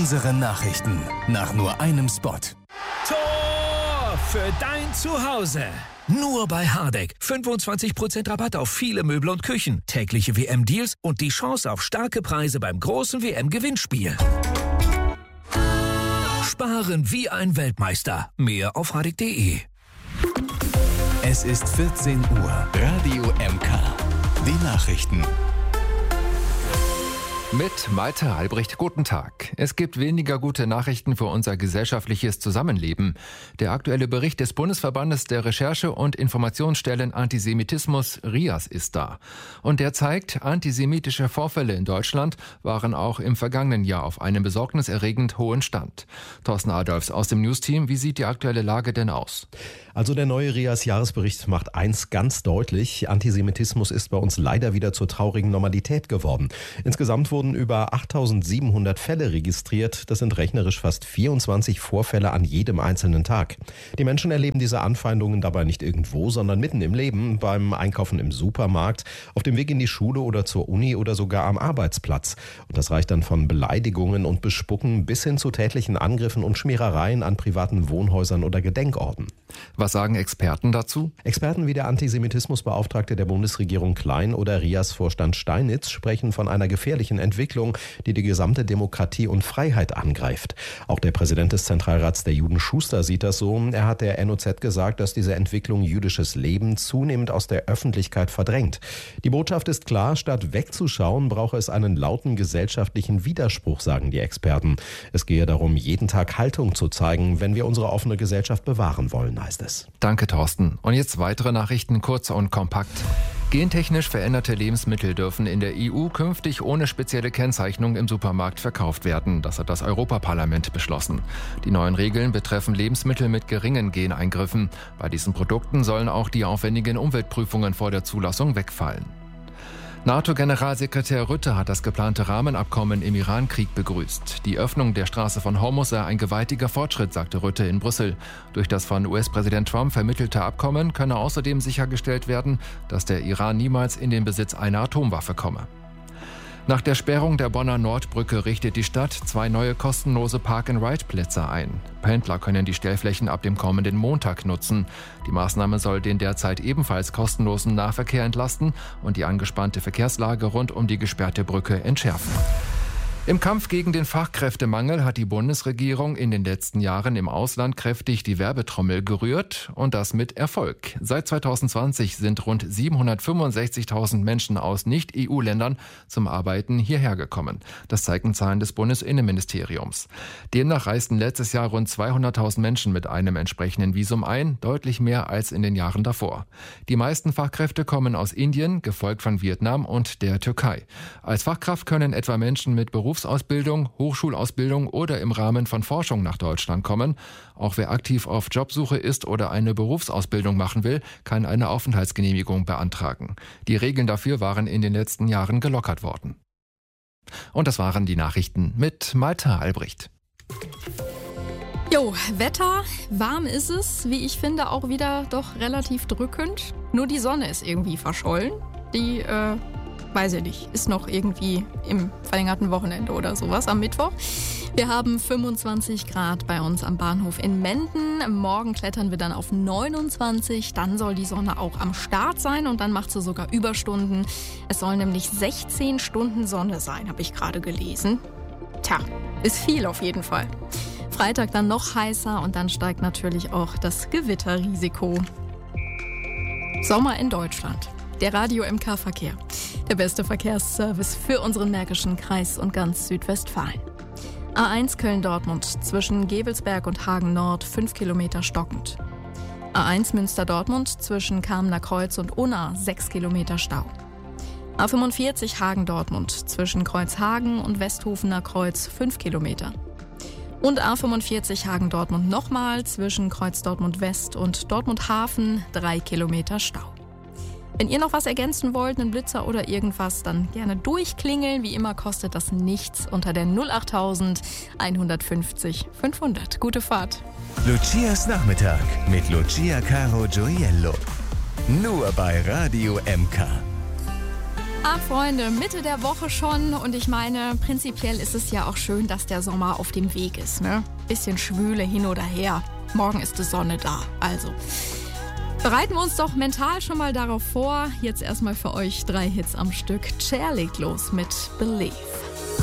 Unsere Nachrichten nach nur einem Spot. Tor für dein Zuhause. Nur bei Hardegg. 25% Rabatt auf viele Möbel und Küchen. Tägliche WM-Deals und die Chance auf starke Preise beim großen WM-Gewinnspiel. Sparen wie ein Weltmeister. Mehr auf hardegg.de. Es ist 14 Uhr. Radio MK. Die Nachrichten. Mit Malte Albrecht, guten Tag. Es gibt weniger gute Nachrichten für unser gesellschaftliches Zusammenleben. Der aktuelle Bericht des Bundesverbandes der Recherche- und Informationsstellen Antisemitismus, RIAS, ist da. Und der zeigt, antisemitische Vorfälle in Deutschland waren auch im vergangenen Jahr auf einem besorgniserregend hohen Stand. Thorsten Adolfs aus dem News-Team, wie sieht die aktuelle Lage denn aus? Also der neue RIAS-Jahresbericht macht eins ganz deutlich: Antisemitismus ist bei uns leider wieder zur traurigen Normalität geworden. Insgesamt wurden über 8.700 Fälle registriert. Das sind rechnerisch fast 24 Vorfälle an jedem einzelnen Tag. Die Menschen erleben diese Anfeindungen dabei nicht irgendwo, sondern mitten im Leben, beim Einkaufen im Supermarkt, auf dem Weg in die Schule oder zur Uni oder sogar am Arbeitsplatz. Und das reicht dann von Beleidigungen und Bespucken bis hin zu tätlichen Angriffen und Schmierereien an privaten Wohnhäusern oder Gedenkorten. Was sagen Experten dazu? Experten wie der Antisemitismusbeauftragte der Bundesregierung Klein oder RIAS-Vorstand Steinitz sprechen von einer gefährlichen Entwicklung, die die gesamte Demokratie und Freiheit angreift. Auch der Präsident des Zentralrats der Juden, Schuster, sieht das so. Er hat der NOZ gesagt, dass diese Entwicklung jüdisches Leben zunehmend aus der Öffentlichkeit verdrängt. Die Botschaft ist klar: Statt wegzuschauen, brauche es einen lauten gesellschaftlichen Widerspruch, sagen die Experten. Es gehe darum, jeden Tag Haltung zu zeigen, wenn wir unsere offene Gesellschaft bewahren wollen, heißt es. Danke, Thorsten. Und jetzt weitere Nachrichten, kurz und kompakt. Gentechnisch veränderte Lebensmittel dürfen in der EU künftig ohne spezielle Kennzeichnung im Supermarkt verkauft werden. Das hat das Europaparlament beschlossen. Die neuen Regeln betreffen Lebensmittel mit geringen Geneingriffen. Bei diesen Produkten sollen auch die aufwendigen Umweltprüfungen vor der Zulassung wegfallen. NATO-Generalsekretär Rutte hat das geplante Rahmenabkommen im Iran-Krieg begrüßt. Die Öffnung der Straße von Hormuz sei ein gewaltiger Fortschritt, sagte Rutte in Brüssel. Durch das von US-Präsident Trump vermittelte Abkommen könne außerdem sichergestellt werden, dass der Iran niemals in den Besitz einer Atomwaffe komme. Nach der Sperrung der Bonner Nordbrücke richtet die Stadt 2 neue kostenlose Park-and-Ride-Plätze ein. Pendler können die Stellflächen ab dem kommenden Montag nutzen. Die Maßnahme soll den derzeit ebenfalls kostenlosen Nahverkehr entlasten und die angespannte Verkehrslage rund um die gesperrte Brücke entschärfen. Im Kampf gegen den Fachkräftemangel hat die Bundesregierung in den letzten Jahren im Ausland kräftig die Werbetrommel gerührt, und das mit Erfolg. Seit 2020 sind rund 765.000 Menschen aus Nicht-EU-Ländern zum Arbeiten hierher gekommen. Das zeigen Zahlen des Bundesinnenministeriums. Demnach reisten letztes Jahr rund 200.000 Menschen mit einem entsprechenden Visum ein, deutlich mehr als in den Jahren davor. Die meisten Fachkräfte kommen aus Indien, gefolgt von Vietnam und der Türkei. Als Fachkraft können etwa Menschen mit Berufsausbildung, Hochschulausbildung oder im Rahmen von Forschung nach Deutschland kommen. Auch wer aktiv auf Jobsuche ist oder eine Berufsausbildung machen will, kann eine Aufenthaltsgenehmigung beantragen. Die Regeln dafür waren in den letzten Jahren gelockert worden. Und das waren die Nachrichten mit Malte Albrecht. Jo, Wetter, warm ist es, wie ich finde, auch wieder doch relativ drückend. Nur die Sonne ist irgendwie verschollen. Die, weiß ich nicht, ist noch irgendwie im verlängerten Wochenende oder sowas am Mittwoch. Wir haben 25 Grad bei uns am Bahnhof in Menden. Morgen klettern wir dann auf 29. Dann soll die Sonne auch am Start sein und dann macht sie sogar Überstunden. Es soll nämlich 16 Stunden Sonne sein, habe ich gerade gelesen. Tja, ist viel auf jeden Fall. Freitag dann noch heißer und dann steigt natürlich auch das Gewitterrisiko. Sommer in Deutschland. Der Radio MK Verkehr. Der beste Verkehrsservice für unseren Märkischen Kreis und ganz Südwestfalen. A1 Köln-Dortmund zwischen Gevelsberg und Hagen Nord 5 Kilometer stockend. A1 Münster-Dortmund zwischen Kamener Kreuz und Unna 6 Kilometer Stau. A45 Hagen-Dortmund zwischen Kreuzhagen und Westhofener Kreuz 5 Kilometer. Und A45 Hagen-Dortmund nochmal zwischen Kreuz Dortmund West und Dortmund Hafen 3 Kilometer Stau. Wenn ihr noch was ergänzen wollt, einen Blitzer oder irgendwas, dann gerne durchklingeln. Wie immer kostet das nichts unter der 08000 150 500. Gute Fahrt. Lucias Nachmittag mit Lucia Caro Gioiello. Nur bei Radio MK. Freunde, Mitte der Woche schon und ich meine, prinzipiell ist es ja auch schön, dass der Sommer auf dem Weg ist, ne? Bisschen Schwüle hin oder her. Morgen ist die Sonne da, also bereiten wir uns doch mental schon mal darauf vor. Jetzt erstmal für euch 3 Hits am Stück. Cher legt los mit Believe.